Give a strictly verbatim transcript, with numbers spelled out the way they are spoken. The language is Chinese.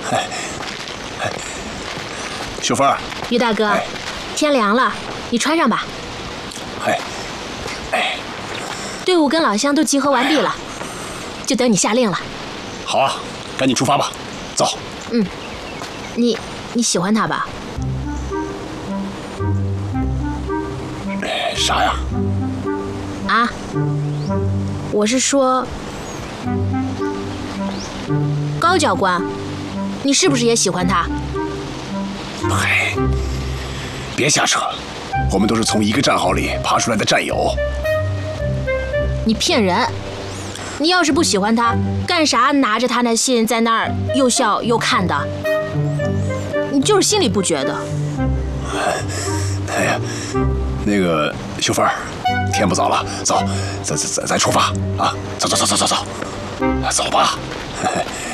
秀芬儿， 于大哥，天凉了，你穿上吧。 哎，哎， 队伍跟老乡都集合完毕了，就等你下令了。 好啊，赶紧出发吧，走。 嗯，你你喜欢他吧？ 啥呀？ 啊？我是说，高教官，你是不是也喜欢他？ 嗨，别瞎扯，我们都是从一个战壕里爬出来的战友。 你骗人！你要是不喜欢他，干啥拿着他那信在那儿又笑又看的？你就是心里不觉得。 哎呀，那个秀芬儿，天不早了，走，咱咱咱咱出发啊！走走走走走走，走吧。